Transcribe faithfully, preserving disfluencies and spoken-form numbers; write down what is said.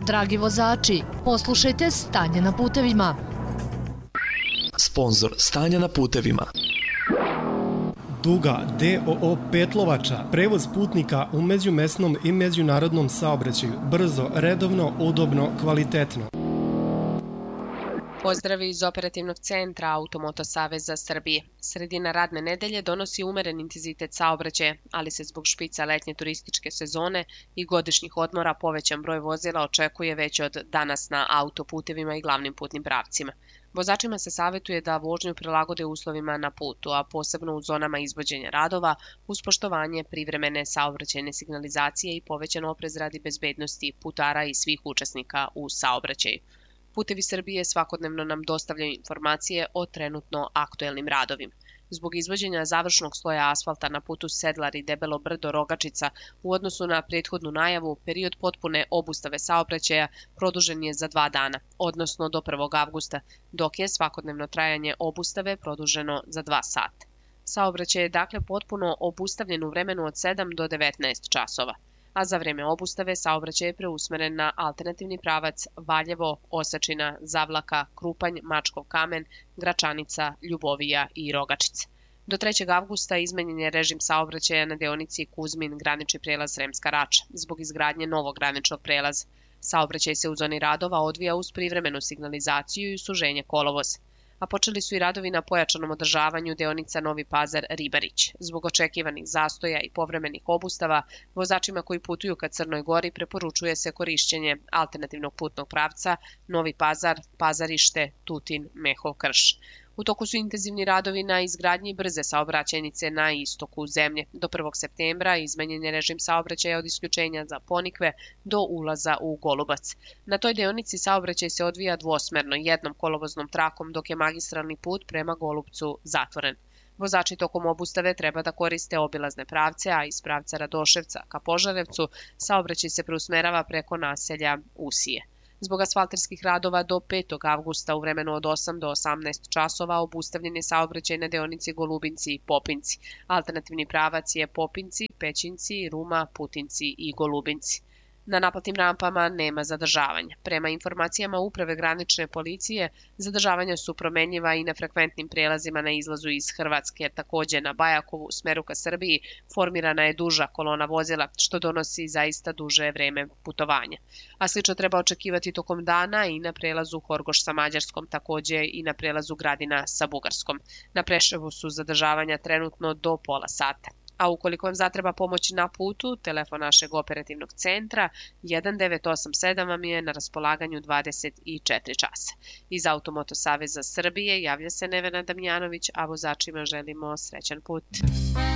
Dragi vozači, poslušajte Stanje na putevima. Sponzor Stanja na putevima. Duga D O O Petlovača, prevoz putnika u međumesnom i međunarodnom saobraćaju, brzo, redovno, udobno, kvalitetno. Pozdravi iz operativnog centra Automoto Saveza Srbije. Sredina radne nedelje donosi umeren intenzitet saobraćaja, ali se zbog špica letnje turističke sezone i godišnjih odmora povećan broj vozila očekuje već od danas na autoputevima i glavnim putnim pravcima. Vozačima se savjetuje da vožnju prilagode uslovima na putu, a posebno u zonama izvođenja radova, uz poštovanje privremene saobraćajne signalizacije i povećan oprez radi bezbednosti putara i svih učesnika u saobraćaju. Putevi Srbije svakodnevno nam dostavljaju informacije o trenutno aktuelnim radovima. Zbog izvođenja završnog sloja asfalta na putu Sedlar i Debelo brdo Rogačica u odnosu na prethodnu najavu, period potpune obustave saobraćaja produžen je za dva dana, odnosno do prvog avgusta, dok je svakodnevno trajanje obustave produženo za dva sata. Saobraćaj je dakle potpuno obustavljen u vremenu od sedam do devetnaest časova, a za vreme obustave saobraćaj je preusmeren na alternativni pravac Valjevo, Osečina, Zavlaka, Krupanj, Mačkov kamen, Gračanica, Ljubovija i Rogačica. Do trećeg avgusta izmenjen je režim saobraćaja na deonici Kuzmin, granični prelaz Sremska Rača, zbog izgradnje novog graničnog prelaza. Saobraćaj se u zoni radova odvija uz privremenu signalizaciju i suženje kolovoza. A počeli su i radovi na pojačanom održavanju deonica Novi Pazar-Ribarić. Zbog očekivanih zastoja i povremenih obustava, vozačima koji putuju ka Crnoj Gori preporučuje se korišćenje alternativnog putnog pravca Novi Pazar, Pazarište, Tutin, Mehov Krš. U toku su intenzivni radovi na izgradnji brze saobraćajnice na istoku zemlje. Do prvog septembra izmenjen je režim saobraćaja od isključenja za Ponikve do ulaza u Golubac. Na toj deonici saobraćaj se odvija dvosmerno, jednom kolovoznom trakom, dok je magistralni put prema Golubcu zatvoren. Vozači tokom obustave treba da koriste obilazne pravce, a iz pravca Radoševca ka Požarevcu saobraćaj se preusmerava preko naselja Usije. Zbog asfalterskih radova do petog avgusta u vremenu od osam do osamnaest časova obustavljen je saobraćaj na deonici Golubinci i Popinci. Alternativni pravac je Popinci, Pećinci, Ruma, Putinci i Golubinci. Na naplatnim rampama nema zadržavanja. Prema informacijama Uprave granične policije, zadržavanja su promenljiva i na frekventnim prelazima na izlazu iz Hrvatske. Takođe na Bajakovu, u smeru ka Srbiji, formirana je duža kolona vozila, što donosi zaista duže vreme putovanja. A slično treba očekivati tokom dana i na prelazu Horgoš sa Mađarskom, takođe i na prelazu Gradina sa Bugarskom. Na Preševu su zadržavanja trenutno do pola sata. A ukoliko vam zatreba pomoć na putu, telefon našeg operativnog centra jedan devet osam sedam vam je na raspolaganju dvadeset četiri časa. Iz Automoto Saveza Srbije javlja se Nevena Damjanović, a vozačima želimo srećan put.